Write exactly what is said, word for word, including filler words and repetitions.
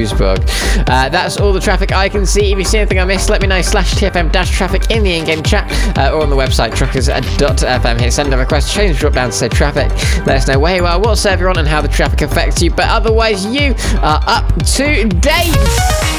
Duisburg. Uh, that's all the traffic I can see. If you see anything I missed, let me know. Slash T F M dash traffic in the in-game chat uh, or on the website truckers dot f m. Hit send a request, change drop down to say traffic. Let us know where you are, what server you're on, and how the traffic affects you. But otherwise, you are up to date.